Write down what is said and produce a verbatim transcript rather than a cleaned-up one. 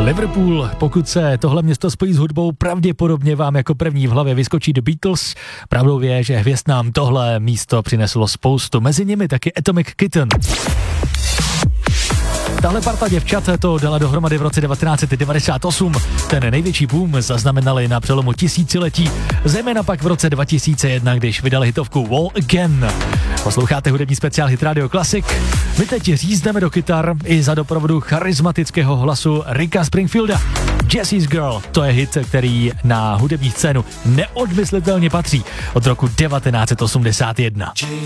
Liverpool, pokud se tohle město spojí s hudbou, pravděpodobně vám jako první v hlavě vyskočí The Beatles. Pravdou je, že hvězd nám tohle místo přineslo spoustu, mezi nimi taky Atomic Kitten. Tahle parta děvčat to dala dohromady v roce devatenáct set devadesát osm. Ten největší boom zaznamenali na přelomu tisíciletí, zejména pak v roce dva tisíce jedna, když vydali hitovku Wall Again. Posloucháte hudební speciál Hit Radio Classic. My teď řízneme do kytar i za doprovodu charismatického hlasu Ricka Springfielda. Jesse's Girl, to je hit, který na hudební scénu neodmyslitelně patří od roku devatenáct set osmdesát jedna.